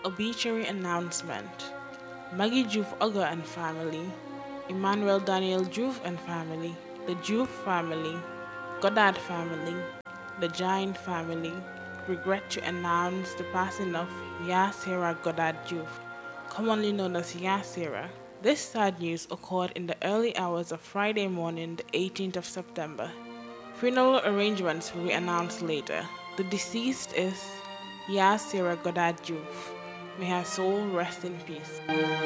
Obituary announcement. Maggie Juve Uga and family, Emmanuel Daniel Juve and family, the Juve family, Goddard family, the Giant family regret to announce the passing of Yasira Goddard Juve, commonly known as Yasira. This sad news occurred in the early hours of Friday morning, the 18th of September. Funeral arrangements will be announced later. The deceased is Yasira Goddard Juve. May her soul rest in peace.